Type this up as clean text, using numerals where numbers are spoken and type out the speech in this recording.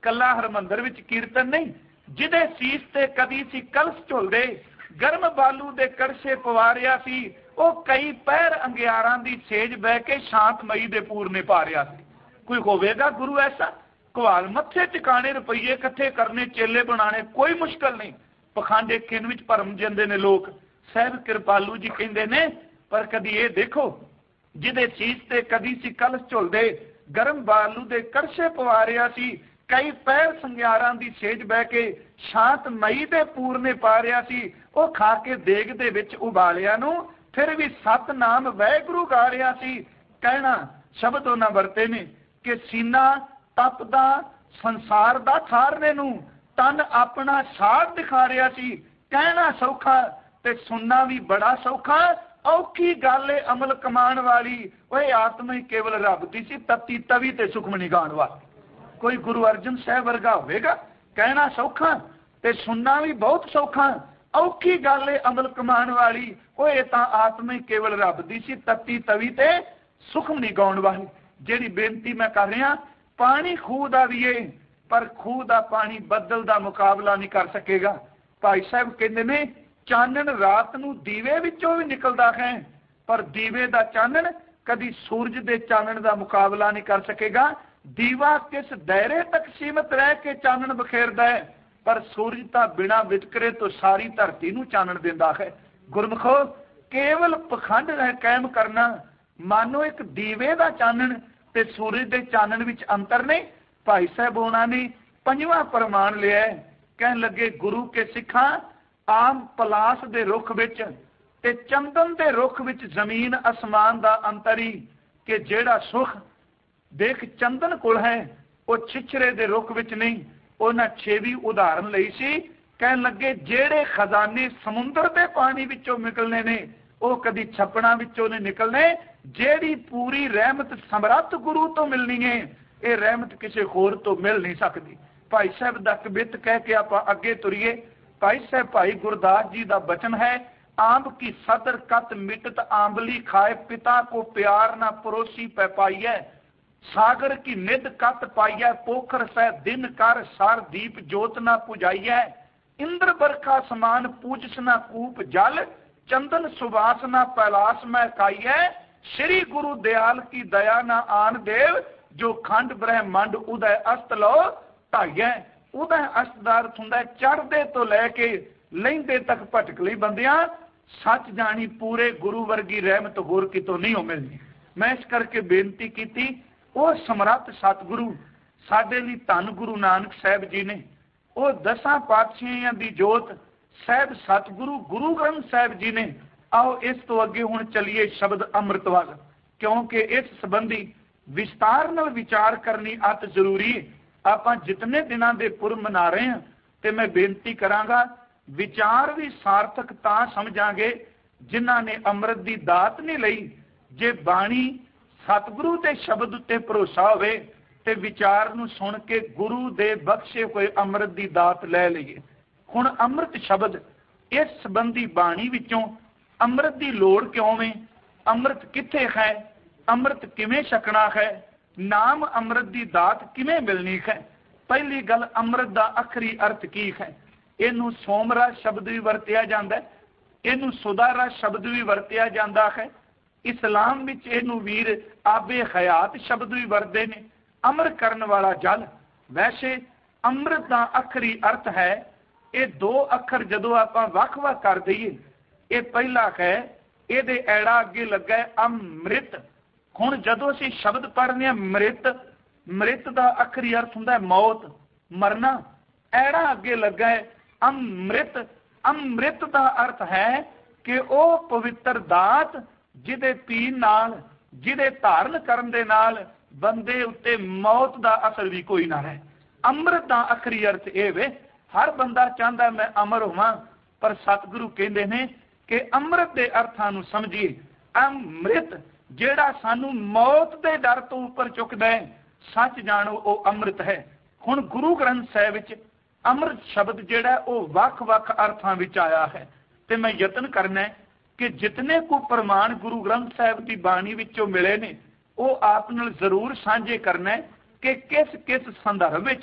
कला हरमंदर विच कीर्तन नहीं, जिदे सीस ते कदी सी कलश झुलदे, गर्म बालू दे कड़छे पवारिया सी, वो कई पैर अंगियारां दी सेज बह के शांतमई दे पूरने पा रिया सी। कोई होवेगा गुरु ऐसा? घवाल मत्थे टिकाने, रुपये इकट्ठे करने, चेले बनाने कोई मुश्किल नहीं। पखांडे किन विच भरम जांदे ने लोग। साहब कृपालू जी कहंदे ने, पर कदी ये देखो जिदे सीस ते कदी सी कलश झुलदे, गर्म बालू दे कड़छे पवारिया सी, कई पैर संगियारां दी सेज बह के शांतमई दे पूरने पा रिया सी। वो खा के देग दे विच उबालिया नूं फिर भी सतनाम वाहिगुरू गा रिया सी। कहना शब्द उन्हां वरते ने कि सीना तपदा संसार दा थारने नूं, तन अपना साथ दिखा रिया सी। कहना सौखा ते सुनना भी बड़ा सौखा, औखी गल है अमल कमान वाली। वह आत्मा ही केवल रब दी सी, तती तवी ते सुखमनी गाण वाली। कोई गुरु अर्जन साहब वर्गा होवेगा? कहना सौखा ते सुनना भी बहुत सौखा, औखी गल है अमल कमान वाली। वह तां आत्मा ही केवल रब दी सी, तती तवी ते सुखमनी गाउण वाली। जिहड़ी बेनती मैं कर रहा, पानी खूह दा भी है, पर खूह दा पानी बदल दा मुकाबला नहीं कर सकेगा। भाई साहब कहंदे ने, चानन रात नूं दीवे विचों भी निकलदा है, पर दीवे दा चानन कदी सूरज दे चानन दा मुकाबला नहीं कर सकेगा। दीवा किस दायरे तक सीमित रह के चानन बखेरदा है, पर सूरज तां बिना वितकरे तो सारी धरती नूं चानन दिंदा है। गुरमुखो, केवल पखंड कायम करना, मानो एक दीवे दा चानन ते सूरज दे चानन विच अंतर नहीं। भाई साहब उन्हां ने पंजवां प्रमाण लिया, कहन लगे गुरु के सिखा आम पलास दे रुख विच ते चंदन दे रुख विच जमीन आसमान दा अंतर ही, कि जेड़ा सुख देख चंदन कोल है वो छिछरे दे रुख विच नहीं। उन्हां छेवीं उदाहरण लई सी, कहन लगे जेड़े खजाने समुंदर दे पानी विचों निकलने ने, वो कदी छपड़ा विचों नहीं निकलने। जेड़ी पूरी रहमत समरथ गुरु तो मिलनी है, ये रहमत किसी होर तो मिल नहीं सकती। भाई साहब दा कबित कह के आप अगे तुरीए। भाई साहब भाई गुरदास जी का बचन है, आंब की सदर कत मिटत आंबली खाए, पिता को प्यार ना परोसी पै पाइय, सागर की निध कत पाइय, पोखर सह दिन कर सार दीप जोत ना पुजाइय, इंद्र बरखा समान पूजस ना कूप जल, चंदन सुवास ना पैलास में खाइय, श्री गुरु दयाल की दया ना आन देव, जो खंड ब्रह्मंड उदय अस्त लो ढाइय। उदय अस्त दा अर्थ हुंदा है चढ़दे तो लैके लहिंदे तक भटक लई बंदियां, सच जानी पूरे गुरु वर्गी रहमत होर कितों नहीं हो मिलनी। मैं इस करके बेनती की, वो समरथ सतगुरु साडे लई धन गुरु नानक साहब जी ने, वो 10 पातशाहियां दी जोत साहब सतगुरु गुरु ग्रंथ साहब जी ने। आओ इस तो अगे हुण चलिए शब्द अमृत वाल, क्योंकि इस संबंधी विस्तार नाल विचार करनी अत जरूरी है। आप जितने दिनों के पुर मना रहे हैं, तो मैं बेनती करांगा विचार भी सार्थक तां समझांगे जिन्हां ने अमृत की दात नहीं लई। जे बाणी सतगुरु के शब्द उत्ते भरोसा होवे ते विचार नूं सुन के गुरु दे बख्शे हुए अमृत की दात लै लईए। हुण अमृत शब्द इस संबंधी बाणी विचों अमृत की लोड़ क्यों है, अमृत कित्थे है, अमृत किवें छकना है, नाम अमृत की दात किवें मिलनी है। पहली गल अमृत का अखरी अर्थ की है। इनू सोमरा शब्द भी वरतिया जाता है, इनू सुदारा शब्द भी वरतिया जाता है। इस्लाम विच इनू वीर आबे हयात शब्द भी वरते ने, अमर करने वाला जल। वैसे अमृत का अखरी अर्थ है, ये 2 अखर जदों आपां वख-वख कर दईए, ये पहला है ये ऐड़ा अगे लगा है अमृत। हुण जदों असीं शब्द पढ़ने मृत, मृत का अखरी अर्थ हुंदा है मौत, मरना। ऐड़ा अगे लगा है अमृत। अमृत का अर्थ है कि वह पवित्र दात जिहदे पीण नाल, जिहदे धारण करन दे नाल बंदे उत्ते मौत का असर भी कोई ना रहे। अमृत का अखरी अर्थ ये वे, हर बंदा चाहता मैं अमर होवां, पर सतगुरु कहते हैं कि अमृत के अर्थां नूं समझिए। अमृत जेड़ा सानू मौत के डर तो उपर चुकदा है, सच जानो वो अमृत है। हुण गुरु ग्रंथ साहिब विच अमृत शब्द जेड़ा वो वख-वख अर्थां विच आया है, ते मैं यतन करना है कि जितने को प्रमाण गुरु ग्रंथ साहिब की बाणी विचों मिले ने, वो आप नाल जरूर साझे करना है कि किस किस संदर्भ विच